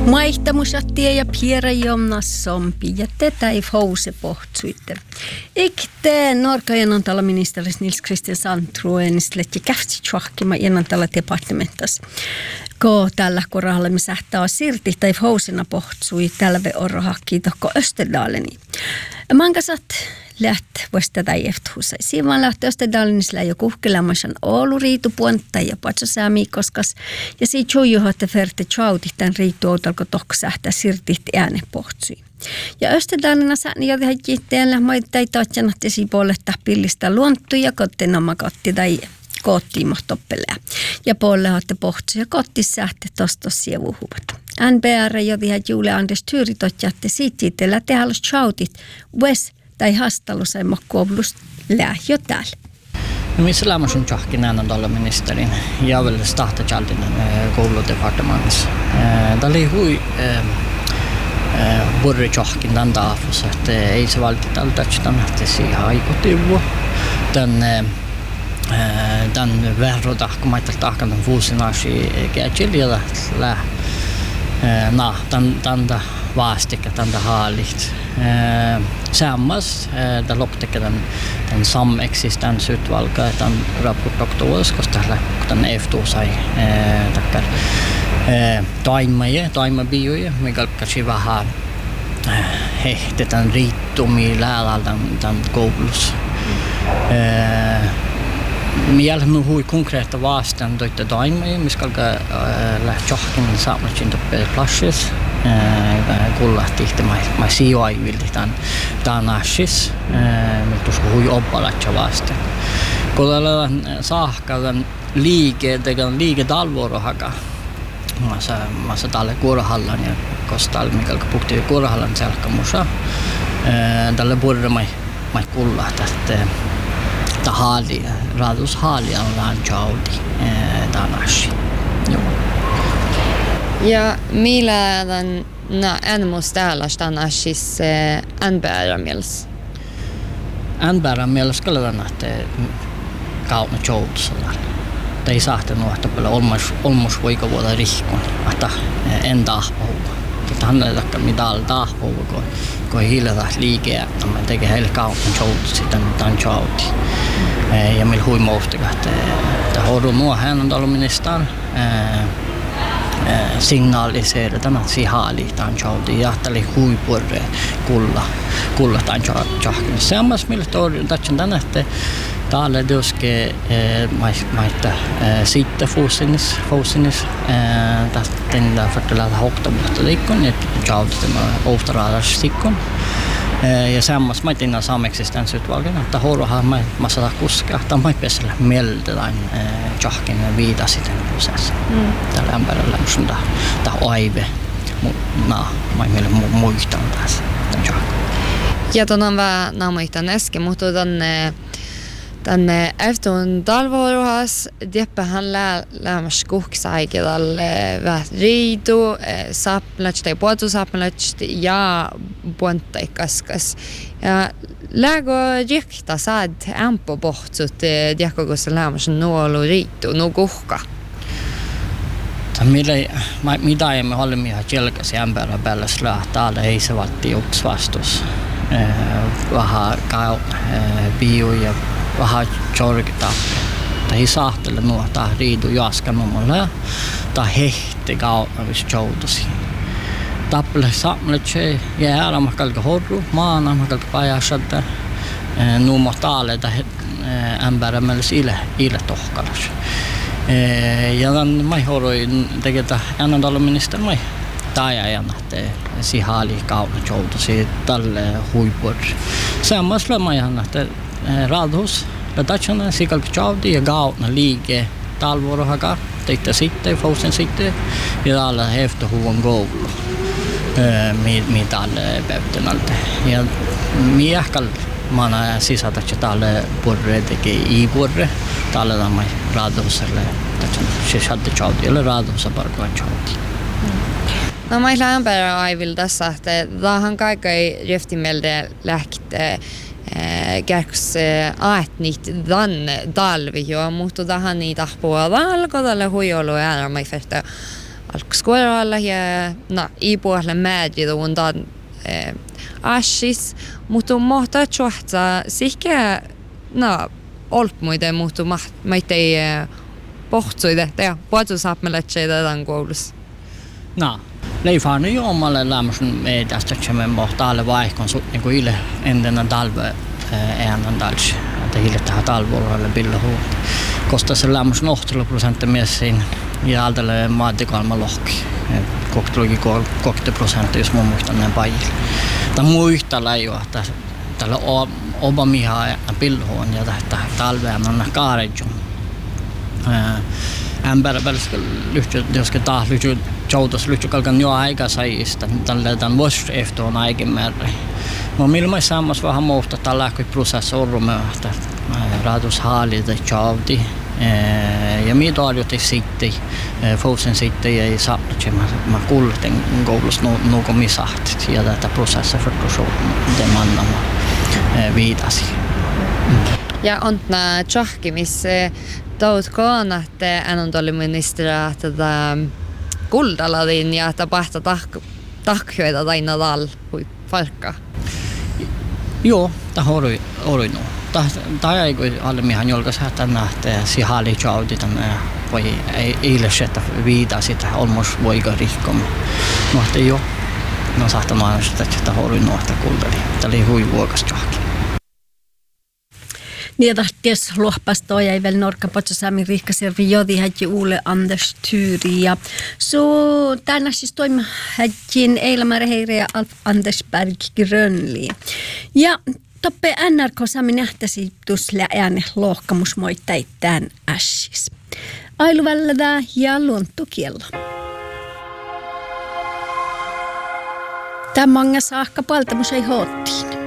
Maihtamusattia ja piera jomnassompi ja tätä ei house pohtsuitte. Ikte Norkajan on tällä ministeris Nils Christian Sandtroenistlet ja käftsi tjohkima innan tällä departementas. Ko tällä kohdalla me sähtää sirti tai housena pohtsui tälve orrohakki tokko Österdaleni. Mankasat läht vasta tai efthusai. Siinä lähti Österdalenisillä jo kuhkelamasan Oulu riitupuontta ja patsasäämi koskas. Ja siitä jujuhoitte ferte chauti tämän riituoutalko toksähtää sirtit ääne pohtsui. Ja Österdalena sääni jo tehdä kiitteellä maittai taatjanahti siipuoletta pillistä luonttuja kottenoma kotti tai koottiimohtoppelea. Ja puolelle hoitte pohtsui ja kottisähte tostos sievuhuvat. NBR jo tehdä Juule Anders Tyyritotjatte siittiitellä tehdä chautit Wes tai hastelu sai makkuoblust lähjö täällä. No missä lämmös on tjahki näin tällä ministerin ja vielä starta tjaltin kouludepartementissa. Tämä oli hui burri tjahkin tämän taafus, että ei se valti tällä tähtään, että siihen aikotiivua. Tämän verran kun mä ajattelin tahkan tämän vuosinaasi kätsillä ja tämän vaastikka, tämän haalit. Sammas, det lopptäcker den samexistensutvalga, den rapportdoktoras, koska den eftuusai takkar toimabioja, mikä kanske vähän hehti den riittumi läällä den koulus. Miellä nu hui konkreta vastaan toitte toimia, missä lähti johonkin saamassa toppe plassis. Kullahti, mä sijoivilti tämän assis, mutta hui oppalatja vastaan. Kulla saahkalan liike talvuorohaka. Mä sa tälle kuurahallan ja kostal mikä puhuttiin kuurahallan selkämusa. Tälle burre mä kullahti, että haali, raadushaali on laanchauti tämän assi. Ja millä en måste täällä stanna siis NBR-miels? NBR-miels skulle den att kauna joutsalla. Ei saahte nuotta paljon olmus voiko vuoda rihkon, että en tahpouva. Hän ei takka mitään tahpouva, kun hiilata liikeä, että mä tekee heille kauna joutsi tämän jouti. Ja meillä hui muustakaan, että hoidun nuo hän on ollut minister. Signaaliseera tämän sihaali tämän jouti ja tälle huipurre kulla tämän joutin. Sammas millä toinen tatsin tänne, että täällä duske maita sitte fusinis tästä tänne förtälää hoktamuutta liikon ja jouti tämä oftaradas siikon. Ja sammas mä tinnan samexistensutvalgena, että horohan mä saada kuskaa, että mä pesellä mieltetään johonkin viitasi tämän prosessi. Tällä ämpärällä on tämä aive, mutta mä mielen muistan tässä. Ja tuon vähän namuitan äsken, mutta tänne efton talvuorohas dieppähän lämmäs kuhksaikedalle vähän riitu, saapnalats tai puotusaappnalats ja puonttaikaskas. Ja lägö rikta saad ämpö pohtsut diekkokossa lämmäs nuolu riitu, nu kuhka. Mitä emme ole mihin jelkäsi ämpärä päällä täällä ei se valti yksi vastus. Vähän bio ja vähän jorgita. Tai sahtele nuo tää riidu jaskanumulle. Tai hehti kautta missä joutusi. Tappele samletse ja älä mahkalka horru, maana mahkalka pajasata. Nuo täällä tai ämpärä mieles ile tohkalas. Ja tämän mä horoin teketä ennen talloministeri mä taajan että sihaali kauna joutusi tälle huipuri. Sammasla mä että radhus ja tatsana sikalka chauti ja kauna liike talvuorohaka teitte sitten fausen sitten ja alla hefto huon koulu. Mitä alle päyttänalta. Ja miehkal mana sisätä tälle purre tekee i-purre tälle tämä radhuselle se hade chauti eller radhusa parkoa chauti. No mä lämpärä aivil tässä, että tähän kaikki riftimelde lähte kerks aetnit dan talvi jo, mutta tähän niitä puolella alkoi tälle huijolu äärämä färtä alkuskuoralla ja i puolelle määrjituun tämän assis, mutta mohtaa tjohtaa sihkeä olpmuiden, mutta meitä ei pohtsuide, ja puhutusapmeletseitä tämän koulussa. No, leifaani jo omalle lämmöisen meidästä, että me mohtaalle vaikkon niin kuin ille ennen talve äänen dalsi. Että hille tähän talvuorolle billohuun. Kosta se lämmöisen 80% miesiin ja altelle maatikalma lohki. Koktelukin 60%, jos mun muistan näin pajille. Tämä muista läjua, että tällä obamihaa ja billohuun ja tähän talveen on kaaridjun. Ämpärä lyhtsä taas joutus lyhtsä jo aika saista, tällä tämän vuosi eftoon aikin määrin. Mä milloin sammas vähän muuta tällä kuin prosessorrumme, että raadus haalita jouti. Ja mitä arjoitin sitten, Fousen sitten ei saa, että mä kuulin koulussa nuuko misahti ja tätä prosessia för mannamaan viitasi. Ja on nämä tjahki, missä tautkoon, että anantoliministeriä tätä kuldaladin ja että päästä tahkioita taina täällä kuin falkkaa. Joo, tämä oli no. Tämä ei kuin alemihan jolkas hätä nähtää sihali jauti tänne voi eilen että viitaa sitä almost voika rikkom. No että joo. No sahtamaan että tämä oli nuorta kuldali. Tämä oli huivuokas jahki. Niin tahties luohpasta jäi vielä Norrka-Potsasaami Riikkaservi jodi hätti Uule Anders Tyyri ja tänä siis toimi hättiin Eilamare Heire ja Alf Andersberg Grönli. Ja toppe NRK-saami nähtäisi tuossa ääne lohkamusmoittai tämän ässis. Ailuvällä ja luontokiello. Tämä manga saakka paltamus ei hoottiin.